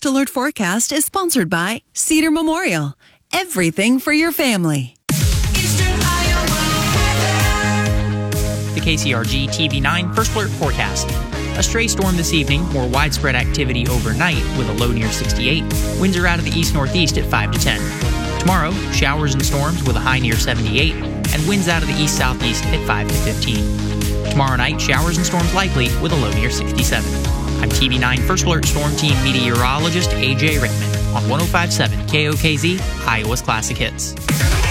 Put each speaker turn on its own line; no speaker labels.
First Alert forecast is sponsored by Cedar Memorial. Everything for your family.
Eastern Iowa weather.
The KCRG TV9 First Alert forecast. A stray storm this evening, more widespread activity overnight with a low near 68. Winds are out of the east-northeast at 5 to 10. Tomorrow, showers and storms with a high near 78, and winds out of the east-southeast at 5 to 15. Tomorrow night, showers and storms likely with a low near 67. I'm TV9 First Alert Storm Team meteorologist AJ Rickman on 105.7 KOKZ, Iowa's Classic Hits.